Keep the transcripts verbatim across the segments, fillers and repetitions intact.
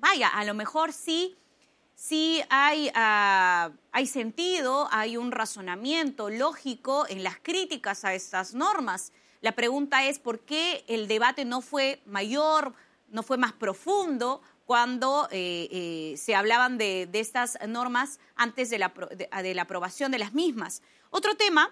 vaya, a lo mejor sí, sí hay, uh, hay sentido, hay un razonamiento lógico en las críticas a estas normas. La pregunta es por qué el debate no fue mayor, no fue más profundo cuando eh, eh, se hablaban de, de estas normas antes de la, de, de la aprobación de las mismas. Otro tema,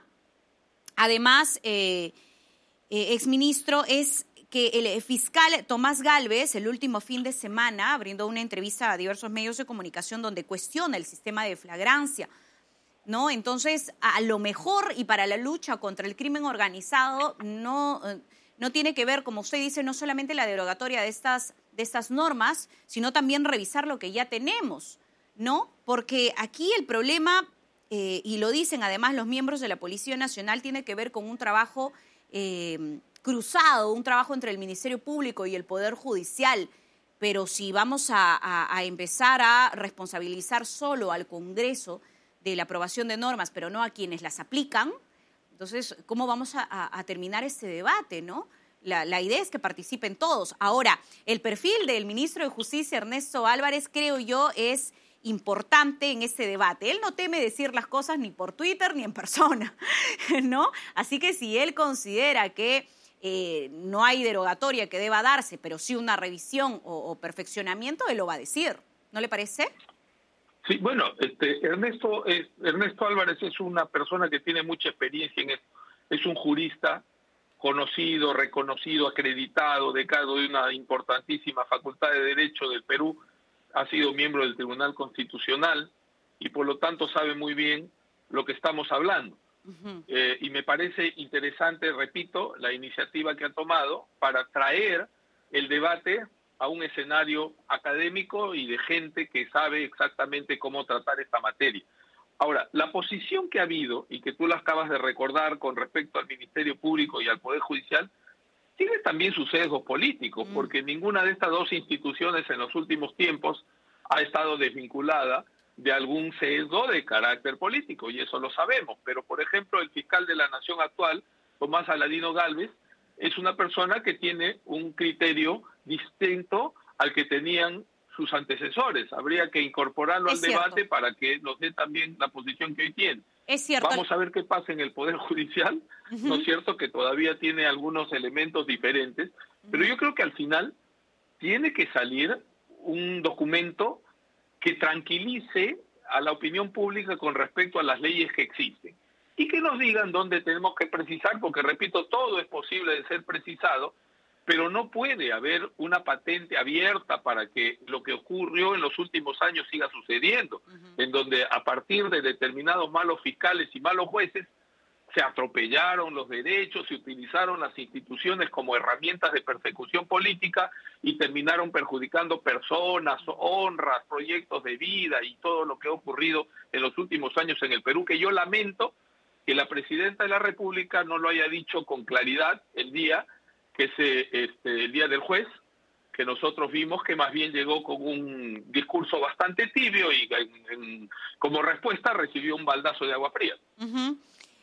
además, eh, eh, exministro, es que el fiscal Tomás Gálvez, el último fin de semana, brindó una entrevista a diversos medios de comunicación donde cuestiona el sistema de flagrancia, ¿no? Entonces, a lo mejor, y para la lucha contra el crimen organizado, no, no tiene que ver, como usted dice, no solamente la derogatoria de estas, de estas normas, sino también revisar lo que ya tenemos, ¿no? Porque aquí el problema, eh, y lo dicen además los miembros de la Policía Nacional, tiene que ver con un trabajo eh, cruzado, un trabajo entre el Ministerio Público y el Poder Judicial. Pero si vamos a, a, a empezar a responsabilizar solo al Congreso de la aprobación de normas, pero no a quienes las aplican, entonces, ¿cómo vamos a, a, a terminar este debate, no? La, la idea es que participen todos. Ahora, el perfil del ministro de Justicia, Ernesto Álvarez, creo yo, es importante en este debate. Él no teme decir las cosas ni por Twitter ni en persona, ¿no? Así que si él considera que eh, no hay derogatoria que deba darse, pero sí una revisión o, o perfeccionamiento, él lo va a decir. ¿No le parece? Sí, bueno, este, Ernesto, es, Ernesto Álvarez es una persona que tiene mucha experiencia en esto. Es un jurista conocido, reconocido, acreditado, decano de una importantísima facultad de Derecho del Perú, ha sido miembro del Tribunal Constitucional y por lo tanto sabe muy bien lo que estamos hablando. Uh-huh. Eh, y me parece interesante, repito, la iniciativa que ha tomado para traer el debate a un escenario académico y de gente que sabe exactamente cómo tratar esta materia. Ahora, la posición que ha habido, y que tú la acabas de recordar con respecto al Ministerio Público y al Poder Judicial, tiene también sus sesgos políticos, mm. porque ninguna de estas dos instituciones en los últimos tiempos ha estado desvinculada de algún sesgo de carácter político, y eso lo sabemos. Pero, por ejemplo, el fiscal de la Nación actual, Tomás Aladino Gálvez, es una persona que tiene un criterio distinto al que tenían sus antecesores. Habría que incorporarlo es al cierto. debate para que nos dé también la posición que hoy tiene. Es cierto. Vamos a ver qué pasa en el Poder Judicial, uh-huh. ¿no es cierto? Que todavía tiene algunos elementos diferentes, uh-huh. pero yo creo que al final tiene que salir un documento que tranquilice a la opinión pública con respecto a las leyes que existen y que nos digan dónde tenemos que precisar, porque repito, todo es posible de ser precisado, pero no puede haber una patente abierta para que lo que ocurrió en los últimos años siga sucediendo, uh-huh. en donde a partir de determinados malos fiscales y malos jueces se atropellaron los derechos, se utilizaron las instituciones como herramientas de persecución política y terminaron perjudicando personas, honras, proyectos de vida y todo lo que ha ocurrido en los últimos años en el Perú, que yo lamento que la presidenta de la República no lo haya dicho con claridad el día que se, este, el día del juez, que nosotros vimos que más bien llegó con un discurso bastante tibio y en, en, como respuesta recibió un baldazo de agua fría. Uh-huh.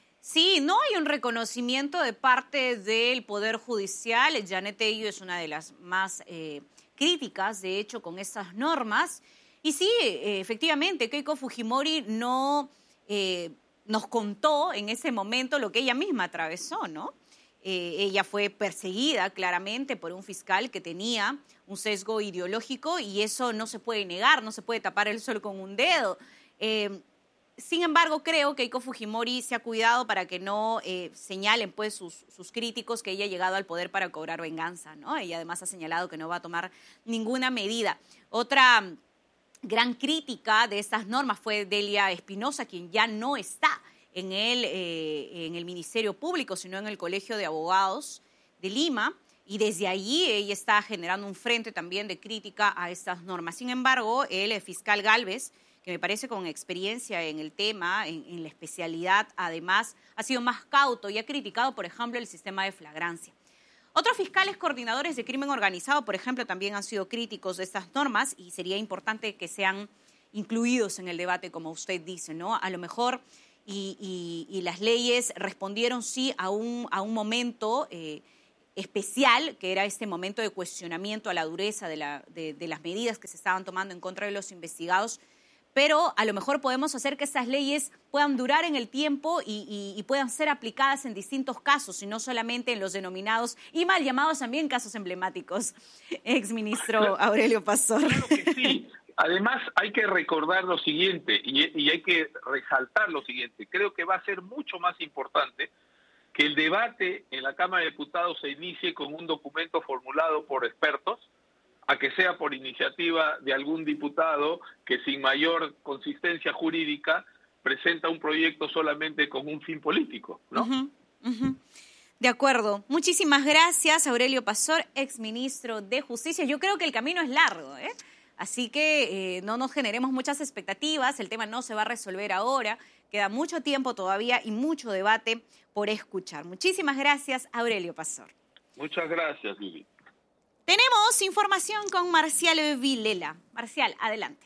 Sí, no hay un reconocimiento de parte del Poder Judicial. Janet Tello es una de las más eh, críticas, de hecho, con estas normas. Y sí, eh, efectivamente, Keiko Fujimori no eh, nos contó en ese momento lo que ella misma atravesó, ¿no? Eh, ella fue perseguida claramente por un fiscal que tenía un sesgo ideológico y eso no se puede negar, no se puede tapar el sol con un dedo. Eh, sin embargo, creo que Keiko Fujimori se ha cuidado para que no eh, señalen pues, sus, sus críticos que ella ha llegado al poder para cobrar venganza, ¿no? Ella además ha señalado que no va a tomar ninguna medida. Otra gran crítica de estas normas fue Delia Espinosa, quien ya no está en el, eh, en el Ministerio Público, sino en el Colegio de Abogados de Lima, y desde allí ella está generando un frente también de crítica a estas normas. Sin embargo, el, el fiscal Gálvez, que me parece con experiencia en el tema, en, en la especialidad, además, ha sido más cauto y ha criticado, por ejemplo, el sistema de flagrancia. Otros fiscales coordinadores de crimen organizado, por ejemplo, también han sido críticos de estas normas y sería importante que sean incluidos en el debate, como usted dice, ¿no? A lo mejor... Y, y, y las leyes respondieron sí a un, a un momento eh, especial, que era este momento de cuestionamiento a la dureza de, la, de, de las medidas que se estaban tomando en contra de los investigados, pero a lo mejor podemos hacer que estas leyes puedan durar en el tiempo y, y, y puedan ser aplicadas en distintos casos y no solamente en los denominados y mal llamados también casos emblemáticos. Exministro Aurelio Pastor. Claro que sí. Además, hay que recordar lo siguiente y, y hay que resaltar lo siguiente. Creo que va a ser mucho más importante que el debate en la Cámara de Diputados se inicie con un documento formulado por expertos, a que sea por iniciativa de algún diputado que sin mayor consistencia jurídica presenta un proyecto solamente con un fin político, ¿no? Uh-huh, uh-huh. De acuerdo. Muchísimas gracias, Aurelio Pastor, exministro de Justicia. Yo creo que el camino es largo, ¿eh? Así que eh, no nos generemos muchas expectativas. El tema no se va a resolver ahora. Queda mucho tiempo todavía y mucho debate por escuchar. Muchísimas gracias, Aurelio Pastor. Muchas gracias, Lili. Tenemos información con Marcial Vilela. Marcial, adelante.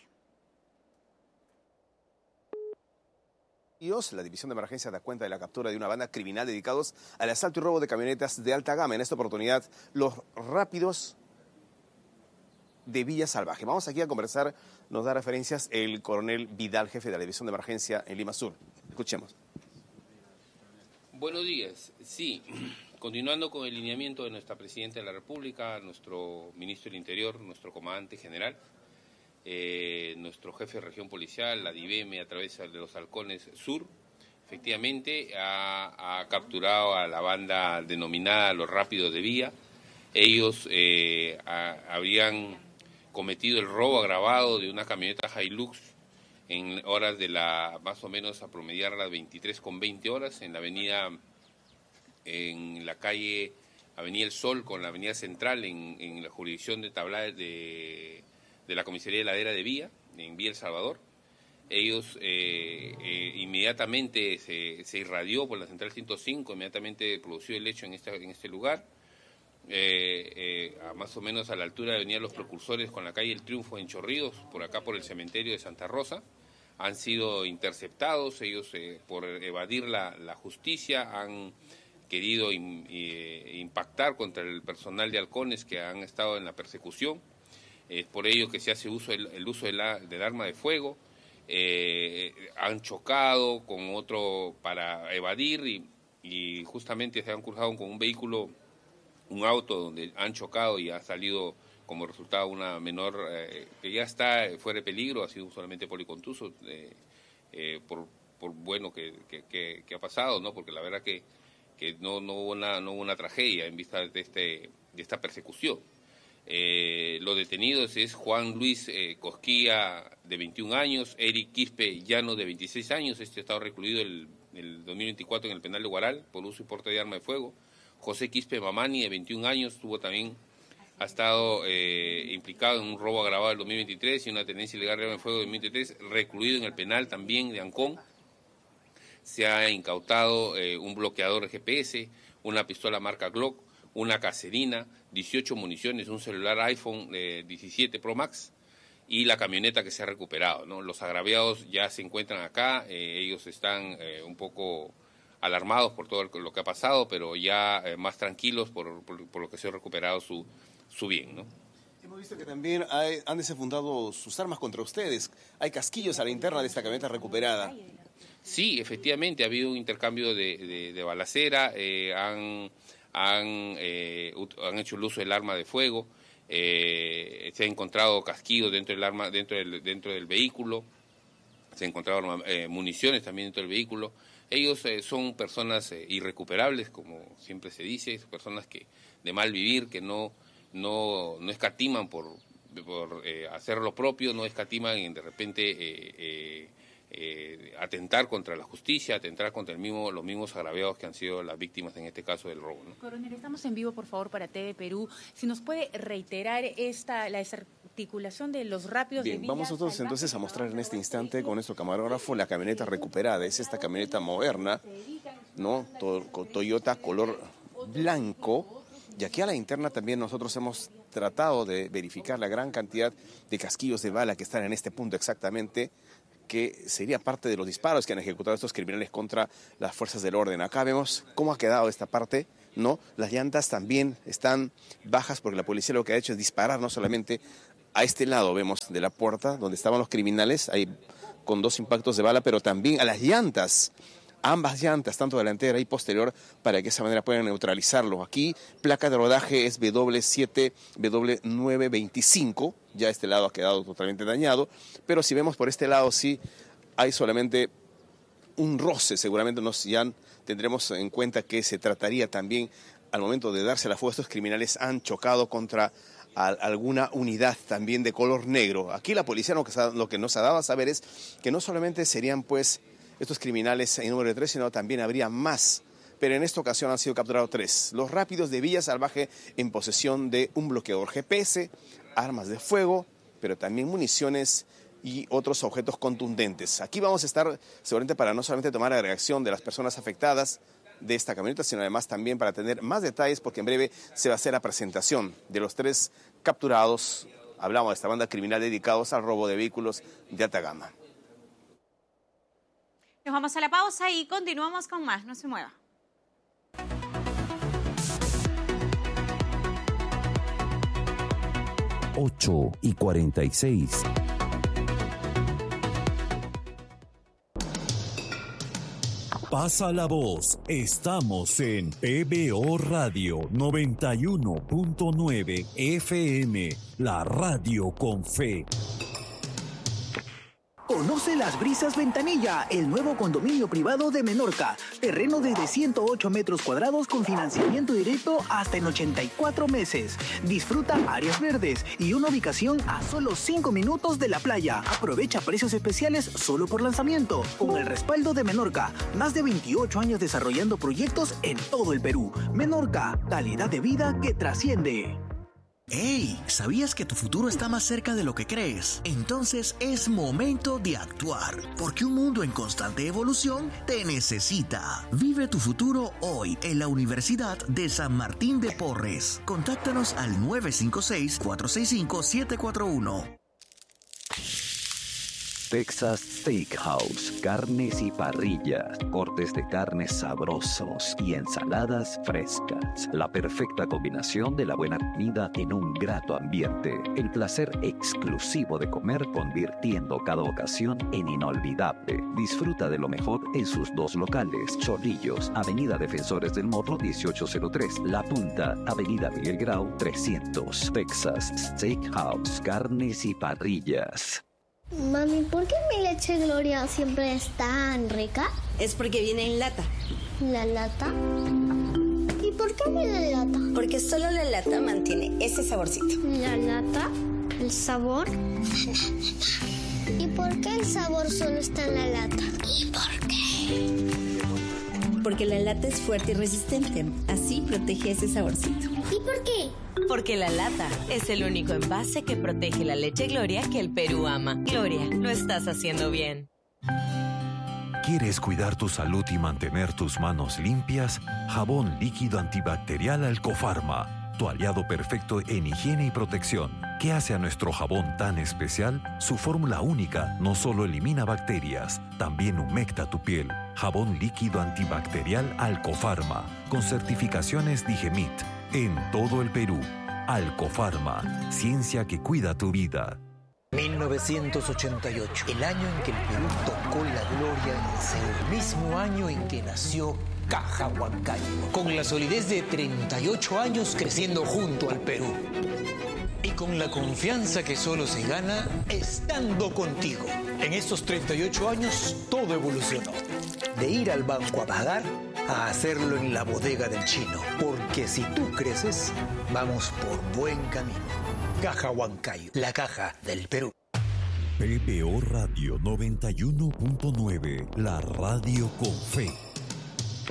La División de Emergencia da cuenta de la captura de una banda criminal dedicados al asalto y robo de camionetas de alta gama. En esta oportunidad, los rápidos de Villa Salvaje. Vamos aquí a conversar, nos da referencias el coronel Vidal, jefe de la División de Emergencia en Lima Sur. Escuchemos. Buenos días. Sí, continuando con el lineamiento de nuestra Presidenta de la República, nuestro Ministro del Interior, nuestro Comandante General, eh, nuestro Jefe de Región Policial, la D I V M, a través de los Halcones Sur, efectivamente ha, ha capturado a la banda denominada Los Rápidos de Villa. Ellos eh, a, habrían cometido el robo agravado de una camioneta Hilux en horas de la, más o menos a promediar las veintitrés con veinte horas en la avenida, en la calle Avenida El Sol con la avenida Central en, en la jurisdicción de Tabla de, de la Comisaría de Ladera de Villa, en Villa El Salvador. Ellos eh, eh, inmediatamente se, se irradió por la Central ciento cinco, inmediatamente produció el hecho en, esta, en este lugar. Eh, eh, a más o menos a la altura de Avenida Los Precursores con la calle El Triunfo en Chorrillos, por acá por el cementerio de Santa Rosa, han sido interceptados. Ellos eh, por evadir la, la justicia han querido in, eh, impactar contra el personal de halcones que han estado en la persecución. Es por ello que se hace uso el, el uso de la, del arma de fuego. Eh, han chocado con otro para evadir y, y justamente se han cruzado con un vehículo, un auto donde han chocado y ha salido como resultado una menor eh, que ya está fuera de peligro, ha sido solamente policontuso, eh, eh, por, por bueno que, que, que, que ha pasado, ¿no? Porque la verdad que, que no, no, hubo una, no hubo una tragedia en vista de, este, de esta persecución. Eh, los detenidos es Juan Luis eh, Cosquilla, de veintiún años, Eric Quispe Llano, de veintiséis años, este ha estado recluido el, el dos mil veinticuatro en el penal de Huaral por uso y porte de arma de fuego. José Quispe Mamani, de veintiún años, tuvo también, ha estado eh, implicado en un robo agravado del dos mil veintitrés y una tenencia ilegal de arma de fuego del dos mil veintitrés, recluido en el penal también de Ancón. Se ha incautado eh, un bloqueador G P S, una pistola marca Glock, una caserina, dieciocho municiones, un celular iPhone eh, diecisiete Pro Max y la camioneta que se ha recuperado, ¿no? Los agraviados ya se encuentran acá, eh, ellos están eh, un poco alarmados por todo lo que ha pasado, pero ya eh, más tranquilos por, por, por lo que se ha recuperado su, su bien, ¿no? Hemos visto que también hay, han desenfundado sus armas contra ustedes. Hay casquillos a la interna de esta camioneta recuperada. Sí, efectivamente, ha habido un intercambio de, de, de balacera, eh, han, han, eh, han hecho el uso del arma de fuego, eh, se han encontrado casquillos dentro del, arma, dentro del, dentro del vehículo, se han encontrado eh, municiones también dentro del vehículo. Ellos eh, son personas eh, irrecuperables, como siempre se dice, personas que de mal vivir, que no, no, no escatiman por, por eh, hacer lo propio, no escatiman en de repente eh, eh, eh, atentar contra la justicia, atentar contra el mismo, los mismos agraviados que han sido las víctimas en este caso del robo, ¿no? Coronel, estamos en vivo, por favor, para T V Perú. Si nos puede reiterar esta la desarticulación de los rápidos Bien, de Villa vamos nosotros Salvaje, entonces a mostrar en este instante con nuestro camarógrafo la camioneta recuperada. Es esta camioneta moderna, ¿no? To- Toyota color blanco. Y aquí a la interna también nosotros hemos tratado de verificar la gran cantidad de casquillos de bala que están en este punto exactamente. que sería parte de los disparos que han ejecutado estos criminales contra las fuerzas del orden. Acá vemos cómo ha quedado esta parte, ¿no? Las llantas también están bajas porque la policía lo que ha hecho es disparar no solamente a este lado, vemos, de la puerta donde estaban los criminales, ahí con dos impactos de bala, pero también a las llantas, ambas llantas, tanto delantera y posterior, para que de esa manera puedan neutralizarlo. Aquí, placa de rodaje es W siete W nueve veinticinco, ya este lado ha quedado totalmente dañado, pero si vemos por este lado sí hay solamente un roce, seguramente nos ya tendremos en cuenta que se trataría también, al momento de darse la fuga, estos criminales han chocado contra a alguna unidad también de color negro. Aquí la policía lo que, lo que nos ha dado a saber es que no solamente serían pues estos criminales en número de tres, sino también habría más. Pero en esta ocasión han sido capturados tres. Los rápidos de Villa Salvaje en posesión de un bloqueador G P S, armas de fuego, pero también municiones y otros objetos contundentes. Aquí vamos a estar seguramente para no solamente tomar la reacción de las personas afectadas de esta camioneta, sino además también para tener más detalles, porque en breve se va a hacer la presentación de los tres capturados. Hablamos de esta banda criminal dedicados al robo de vehículos de alta gama. Nos vamos a la pausa y continuamos con más. No se mueva. ocho y cuarenta y seis. Pasa la voz. Estamos en P B O Radio noventa y uno punto nueve F M, la radio con fe. Conoce Las Brisas Ventanilla, el nuevo condominio privado de Menorca. Terreno desde ciento ocho metros cuadrados con financiamiento directo hasta en ochenta y cuatro meses. Disfruta áreas verdes y una ubicación a solo cinco minutos de la playa. Aprovecha precios especiales solo por lanzamiento. Con el respaldo de Menorca, más de veintiocho años desarrollando proyectos en todo el Perú. Menorca, calidad de vida que trasciende. ¡Hey! ¿Sabías que tu futuro está más cerca de lo que crees? Entonces es momento de actuar, porque un mundo en constante evolución te necesita. Vive tu futuro hoy en la Universidad de San Martín de Porres. Contáctanos al nueve cinco seis, cuatro seis cinco, siete cuatro uno. Texas Steakhouse, carnes y parrillas, cortes de carnes sabrosos y ensaladas frescas. La perfecta combinación de la buena comida en un grato ambiente. El placer exclusivo de comer, convirtiendo cada ocasión en inolvidable. Disfruta de lo mejor en sus dos locales. Chorrillos, Avenida Defensores del Morro dieciocho cero tres. La Punta, Avenida Miguel Grau trescientos. Texas Steakhouse, carnes y parrillas. Mami, ¿por qué mi leche Gloria siempre es tan rica? Es porque viene en lata. ¿La lata? ¿Y por qué viene en lata? Porque solo la lata mantiene ese saborcito. ¿La lata? ¿El sabor? ¿Y por qué el sabor solo está en la lata? ¿Y por qué? Porque la lata es fuerte y resistente. Así protege ese saborcito. ¿Y por qué? Porque la lata es el único envase que protege la leche Gloria que el Perú ama. Gloria, lo estás haciendo bien. ¿Quieres cuidar tu salud y mantener tus manos limpias? Jabón líquido antibacterial Alcofarma, tu aliado perfecto en higiene y protección. ¿Qué hace a nuestro jabón tan especial? Su fórmula única no solo elimina bacterias, también humecta tu piel. Jabón líquido antibacterial Alcofarma, con certificaciones Digemit, en todo el Perú. Alcofarma, ciencia que cuida tu vida. mil novecientos ochenta y ocho, el año en que el Perú tocó la gloria en Seúl, el mismo año en que nació Caja Huancayo, con la solidez de treinta y ocho años creciendo junto al Perú. Y con la confianza que solo se gana estando contigo. En estos treinta y ocho años todo evolucionó. De ir al banco a pagar a hacerlo en la bodega del chino. Porque si tú creces, vamos por buen camino. Caja Huancayo, la caja del Perú. P B O Radio noventa y uno punto nueve, la radio con fe.